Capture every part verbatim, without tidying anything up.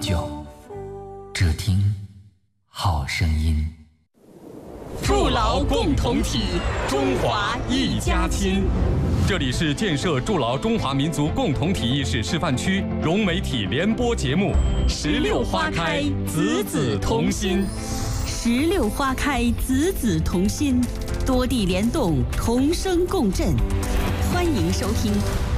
久，只听好声音。 筑牢共同体，中华一家亲。这里是建设筑牢中华民族共同体意识示范区融媒体联播节目《十六花开，子子同心》。 十六花开，子子同心，多地联动，同声共振。欢迎收听。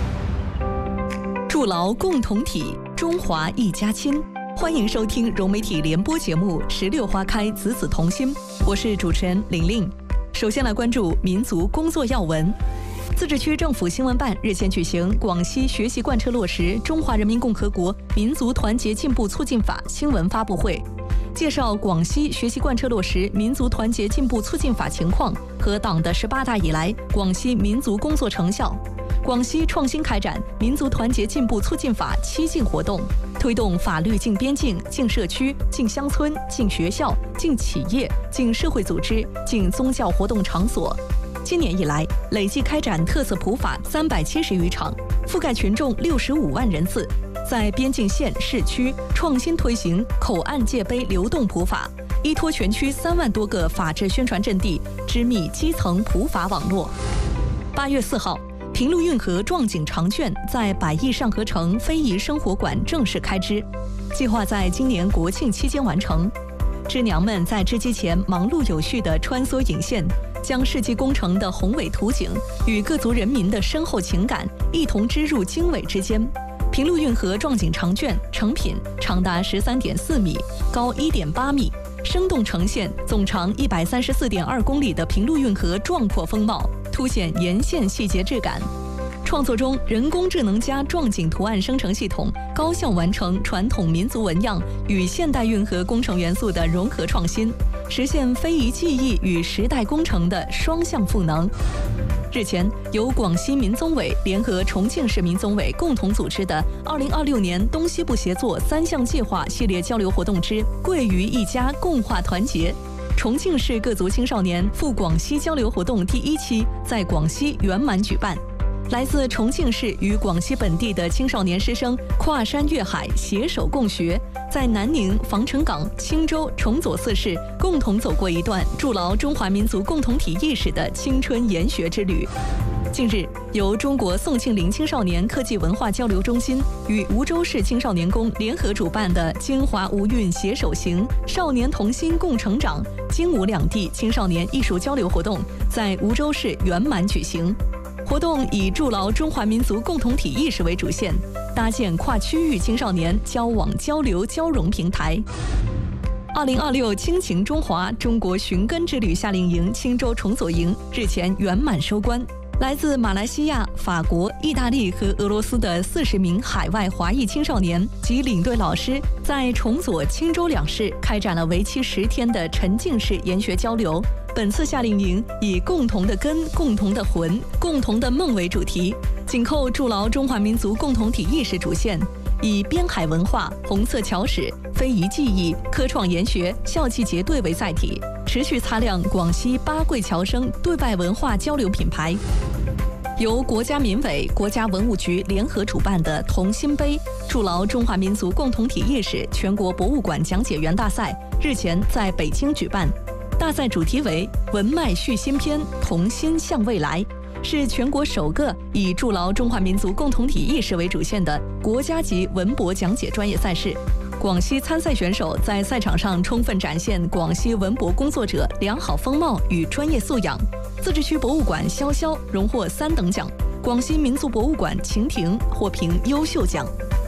筑牢共同体，中华一家亲。欢迎收听融媒体联播节目《十六花开，子子同心》，我是主持人玲玲。首先来关注民族工作要闻。自治区政府新闻办日前举行广西学习贯彻落实《中华人民共和国民族团结进步促进法》新闻发布会，介绍广西学习贯彻落实民族团结进步促进法情况和党的十八大以来广西民族工作成效。广西创新开展民族团结进步促进法七进活动，推动法律进边境、进社区、进乡村、进学校、进企业、进社会组织、进宗教活动场所。今年以来，累计开展特色普法三百七十余场，覆盖群众六十五万人次。在边境县市区创新推行口岸界碑流动普法，依托全区三万多个法治宣传阵地，织密基层普法网络。八月四号，平陆运河壮景长卷在百亿上合城非遗生活馆正式开支，计划在今年国庆期间完成。织娘们在织机前忙碌有序地穿梭引线，将世纪工程的宏伟图景与各族人民的深厚情感一同织入经纬之间。平陆运河壮景长卷成品长达十三点四米，高一点八米，生动呈现总长一百三十四点二公里的平陆运河壮阔风貌，凸显沿线细节质感。创作中，人工智能加壮景图案生成系统高效完成传统民族纹样与现代运河工程元素的融合创新，实现非遗技艺与时代工程的双向赋能。日前，由广西民综委联合重庆市民综委共同组织的二零二六年东西部协作三项计划系列交流活动之“贵于一家，共话团结”，重庆市各族青少年赴广西交流活动第一期在广西圆满举办。来自重庆市与广西本地的青少年师生跨山越海，携手共学，在南宁、防城港、青州、崇左四市共同走过一段筑牢中华民族共同体意识的青春研学之旅。近日，由中国宋庆龄青少年科技文化交流中心与梧州市青少年宫联合主办的京华吴韵携手行少年同心共成长京吴两地青少年艺术交流活动在梧州市圆满举行。活动以筑牢中华民族共同体意识为主线，搭建跨区域青少年交往交流交融平台。二零二六亲情中华中国寻根之旅夏令营青州崇左营日前圆满收官。来自马来西亚、法国、意大利和俄罗斯的四十名海外华裔青少年及领队老师，在崇左、青州两市开展了为期十天的沉浸式研学交流。本次夏令营以共同的根、共同的魂、共同的梦为主题，紧扣筑牢中华民族共同体意识主线，以边海文化、红色侨史、非遗技艺、科创研学、校际结对为载体，持续擦亮广西八贵侨生对外文化交流品牌。由国家民委、国家文物局联合主办的同心杯筑牢中华民族共同体意识全国博物馆讲解员大赛日前在北京举办。大赛主题为“文脉续新篇，同心向未来”，是全国首个以筑牢中华民族共同体意识为主线的国家级文博讲解专业赛事。广西参赛选手在赛场上充分展现广西文博工作者良好风貌与专业素养。自治区博物馆潇潇荣获三等奖，广西民族博物馆晴亭获评优秀奖。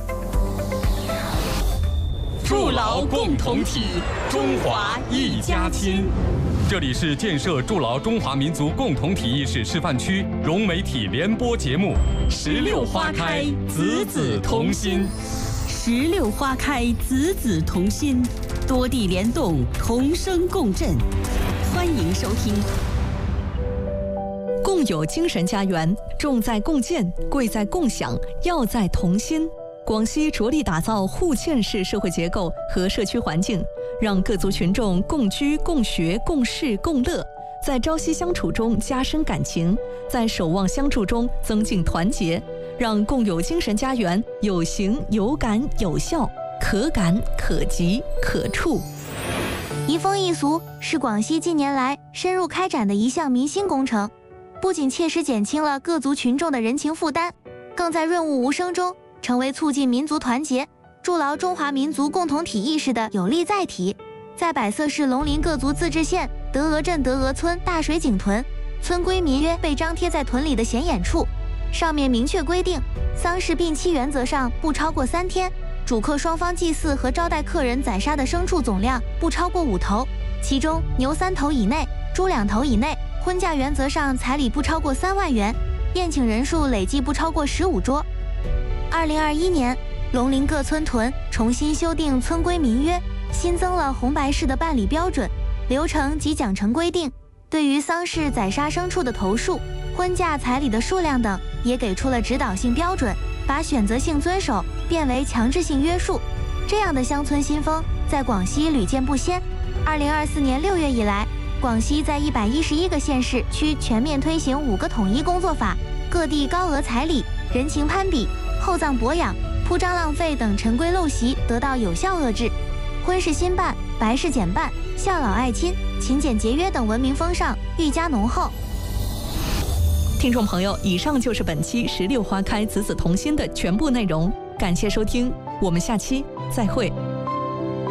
筑牢共同体，中华一家亲。这里是建设筑牢中华民族共同体意识示范区融媒体联播节目《十六花开，子子同心》。 十六花开，子子同心，多地联动，同声共振。欢迎收听。共有精神家园，重在共建，贵在共享，要在同心。广西着力打造互嵌式社会结构和社区环境，让各族群众共居、共学、共事、共乐，在朝夕相处中加深感情，在守望相助中增进团结，让共有精神家园有形、有感、有效，可可感、可及、可触。 移风易俗是广西近年来深入开展的一项民心工程，不仅切实减轻了各族群众的人情负担，更在润物无声中成为促进民族团结、筑牢中华民族共同体意识的有力载体。在百色市龙陵各族自治县德峨镇德峨村大水井屯，村规民约被张贴在屯里的显眼处，上面明确规定，丧事殡期原则上不超过三天，主客双方祭祀和招待客人宰杀的牲畜总量不超过五头，其中牛三头以内，猪两头以内。婚嫁原则上彩礼不超过三万元，宴请人数累计不超过十五桌。二零二一年，龙陵各村屯重新修订村规民约，新增了红白事的办理标准、流程及奖惩规定，对于丧事宰杀牲畜的头数、婚嫁彩礼的数量等，也给出了指导性标准，把选择性遵守变为强制性约束。这样的乡村新风在广西屡见不鲜。二零二四年六月以来，广西在一百一十一个县市区全面推行五个统一工作法，各地高额彩礼、人情攀比、厚葬薄养、铺张浪费等陈规陋习得到有效遏制，婚事新办、白事简办、孝老爱亲、勤俭节约等文明风尚愈加浓厚。 听众朋友，以上就是本期十六花开子子同心的全部内容，感谢收听，我们下期再会。